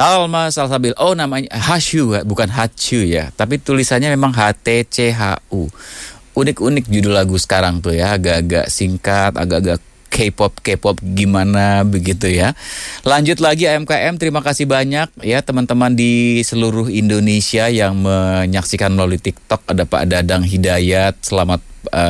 Alma Salsabil. Oh, namanya Hashu, bukan Hachu ya. Tapi tulisannya memang HTCHU. Unik-unik judul lagu sekarang tuh ya. Agak-agak singkat, agak-agak K-pop gimana begitu ya. Lanjut lagi AMKM, terima kasih banyak ya teman-teman di seluruh Indonesia yang menyaksikan melalui TikTok. Ada Pak Dadang Hidayat, selamat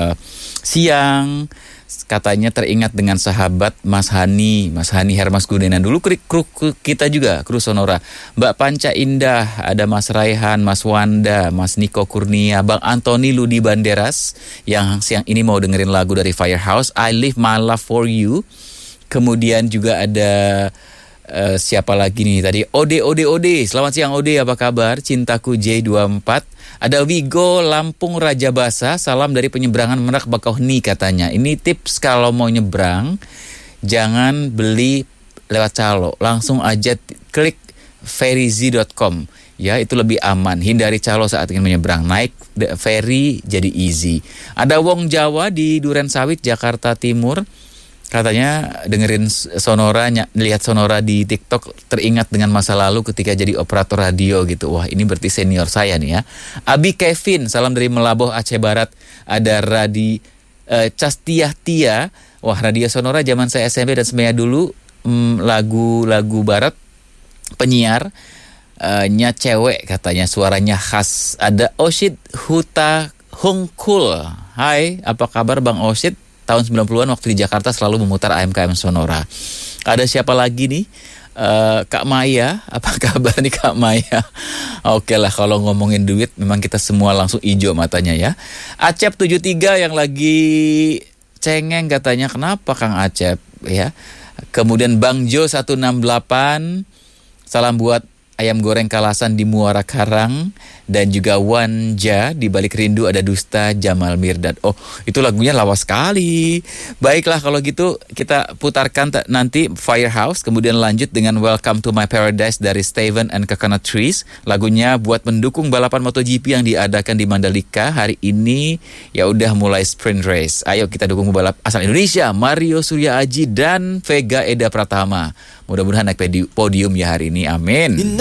siang. Katanya teringat dengan sahabat Mas Hani Hermas Gunena. Dulu kru kita juga, kru Sonora. Mbak Panca Indah, ada Mas Raihan, Mas Wanda, Mas Niko Kurnia, Bang Antoni Ludi Banderas yang siang ini mau dengerin lagu dari Firehouse, I Live My Love For You. Kemudian juga ada siapa lagi nih tadi? Ode. Selamat siang Ode, apa kabar? Cintaku J24. Ada Wigo Lampung Raja Basa, salam dari penyeberangan Merak Bakauheni katanya. Ini tips kalau mau nyebrang, jangan beli lewat calo, langsung aja klik ferryz.com. Ya, itu lebih aman. Hindari calo saat ingin menyeberang. Naik ferry jadi easy. Ada Wong Jawa di Duren Sawit, Jakarta Timur. Katanya dengerin Sonora, lihat Sonora di TikTok, teringat dengan masa lalu ketika jadi operator radio gitu. Wah, ini berarti senior saya nih ya. Abi Kevin, salam dari Melaboh, Aceh Barat. Ada Castiah Tia. Wah, radio Sonora zaman saya SMP dan semaya dulu, lagu-lagu barat, penyiar nya cewek katanya, suaranya khas. Ada Oshid Huta Hongkul. Hai, apa kabar Bang Oshid? Tahun 90-an waktu di Jakarta selalu memutar AMKM Sonora. Ada siapa lagi nih? Kak Maya, apa kabar nih Kak Maya? Oke lah, kalau ngomongin duit memang kita semua langsung hijau matanya ya. Acep 73 yang lagi cengeng katanya, kenapa Kang Acep ya? Kemudian Bang Jo 168, salam buat ayam goreng Kalasan di Muara Karang. Dan juga Wanja, di balik rindu ada Dusta Jamal Mirdad. Oh, itu lagunya lawas sekali. Baiklah, kalau gitu kita putarkan nanti Firehouse, kemudian lanjut dengan Welcome to My Paradise dari Steven and Coconut Trees. Lagunya buat mendukung balapan MotoGP yang diadakan di Mandalika hari ini. Ya udah mulai sprint race. Ayo kita dukung pembalap asal Indonesia, Mario Surya Aji dan Vega Eda Pratama. Mudah-mudahan naik podium ya hari ini. Amin.